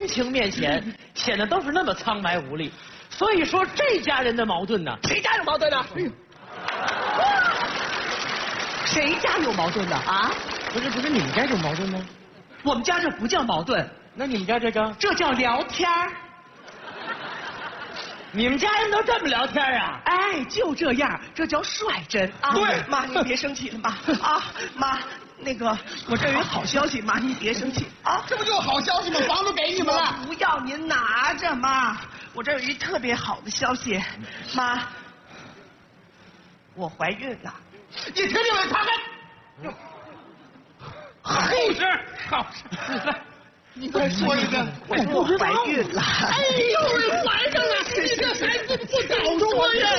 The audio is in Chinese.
情面前显得都是那么苍白无力。所以说这家人的矛盾呢， 谁家有矛盾呢？谁家有矛盾呢？啊？ 不是你们家有矛盾吗？ 我们家这不叫矛盾， 那你们家这个？ 这叫聊天儿。 你们家人都这么聊天啊？ 哎，就这样，这叫率真啊！ 对， 妈，你别生气了，妈啊，妈，那个我这有好消息，妈，你别生气啊！ 这不就好消息吗？房子给你们了。 不要，您拿着，妈，我这有一特别好的消息，妈，我怀孕了。 你听听没？看看。 好事，好事。 你再说一遍。 我说我怀孕了。 哎呦，怀上了！你这孩子不早说呀！